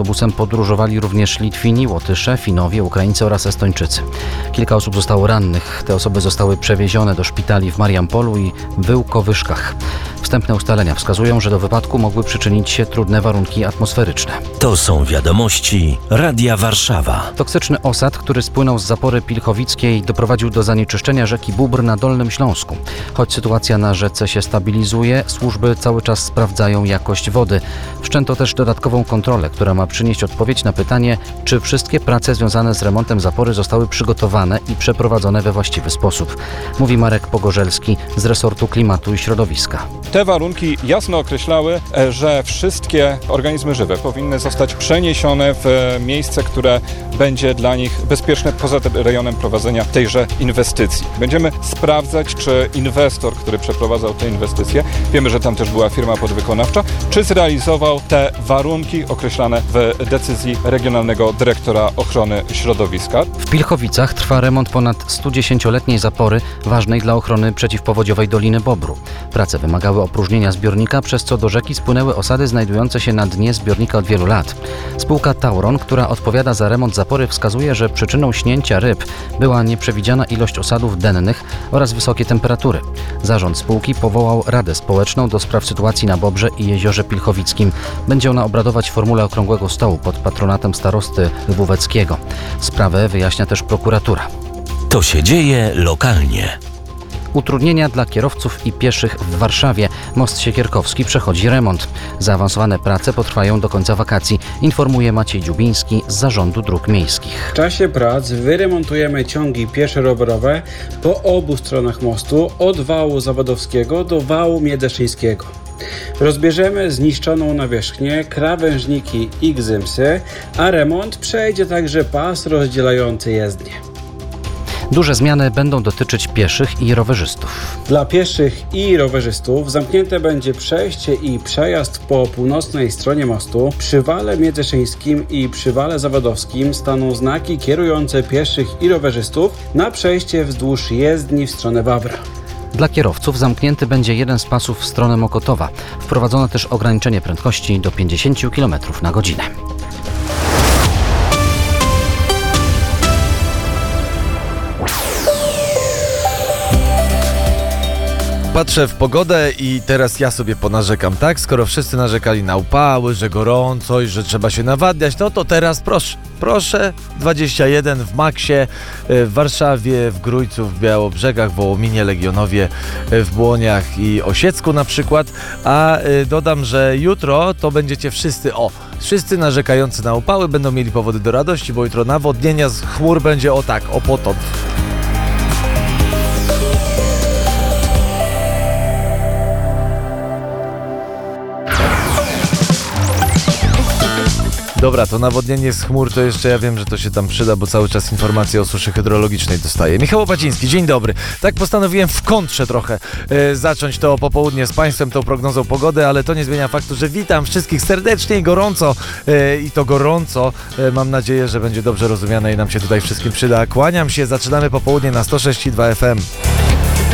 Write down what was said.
autobusem podróżowali również Litwini, Łotysze, Finowie, Ukraińcy oraz Estończycy. Kilka osób zostało rannych. Te osoby zostały przewiezione do szpitali w Mariampolu i Wyłkowyszkach. Wstępne ustalenia wskazują, że do wypadku mogły przyczynić się trudne warunki atmosferyczne. To są wiadomości Radia Warszawa. Toksyczny osad, który spłynął z zapory pilchowickiej, doprowadził do zanieczyszczenia rzeki Bóbr na Dolnym Śląsku. Choć sytuacja na rzece się stabilizuje, służby cały czas sprawdzają jakość wody. Wszczęto też dodatkową kontrolę, która ma przynieść odpowiedź na pytanie, czy wszystkie prace związane z remontem zapory zostały przygotowane i przeprowadzone we właściwy sposób. Mówi Marek Pogorzelski z resortu klimatu i środowiska. Te warunki jasno określały, że wszystkie organizmy żywe powinny zostać przeniesione w miejsce, które będzie dla nich bezpieczne poza rejonem prowadzenia tejże inwestycji. Będziemy sprawdzać, czy inwestor, który przeprowadzał te inwestycje, wiemy, że tam też była firma podwykonawcza, czy zrealizował te warunki określane w decyzji Regionalnego Dyrektora Ochrony Środowiska. W Pilchowicach trwa remont ponad 110-letniej zapory ważnej dla ochrony przeciwpowodziowej Doliny Bobru. Prace wymagały opróżnienia zbiornika, przez co do rzeki spłynęły osady znajdujące się na dnie zbiornika od wielu lat. Spółka Tauron, która odpowiada za remont zapory, wskazuje, że przyczyną śnięcia ryb była nieprzewidziana ilość osadów dennych oraz wysokie temperatury. Zarząd spółki powołał Radę Społeczną do spraw sytuacji na Bobrze i Jeziorze Pilchowickim. Będzie ona obradować w formule okrągłego stołu pod patronatem starosty lwóweckiego. Sprawę wyjaśnia też prokuratura. To się dzieje lokalnie. Utrudnienia dla kierowców i pieszych w Warszawie. Most Siekierkowski przechodzi remont. Zaawansowane prace potrwają do końca wakacji, informuje Maciej Dziubiński z Zarządu Dróg Miejskich. W czasie prac wyremontujemy ciągi piesze-rowerowe po obu stronach mostu, od wału Zawodowskiego do wału Miedeszyńskiego. Rozbierzemy zniszczoną nawierzchnię, krawężniki i gzymsy, a remont przejdzie także pas rozdzielający jezdnię. Duże zmiany będą dotyczyć pieszych i rowerzystów. Dla pieszych i rowerzystów zamknięte będzie przejście i przejazd po północnej stronie mostu. Przy wale Miedeszyńskim i przy wale Zawodowskim staną znaki kierujące pieszych i rowerzystów na przejście wzdłuż jezdni w stronę Wawra. Dla kierowców zamknięty będzie jeden z pasów w stronę Mokotowa. Wprowadzono też ograniczenie prędkości do 50 km na godzinę. Patrzę w pogodę i teraz ja sobie ponarzekam, tak? Skoro wszyscy narzekali na upały, że gorąco i że trzeba się nawadniać, no to teraz proszę, 21 w Maksie, w Warszawie, w Grójcu, w Białobrzegach, w Wołominie, Legionowie, w Błoniach i Osiecku na przykład, a dodam, że jutro to będziecie wszyscy narzekający na upały będą mieli powody do radości, bo jutro nawodnienia z chmur będzie o potąd. Dobra, to nawodnienie z chmur to jeszcze ja wiem, że to się tam przyda, bo cały czas informacje o suszy hydrologicznej dostaję. Michał Łopaciński, dzień dobry. Tak postanowiłem w kontrze trochę zacząć to popołudnie z Państwem, tą prognozą pogody, ale to nie zmienia faktu, że witam wszystkich serdecznie i gorąco. I to gorąco. Mam nadzieję, że będzie dobrze rozumiane i nam się tutaj wszystkim przyda. Kłaniam się, zaczynamy popołudnie na 106,2 FM.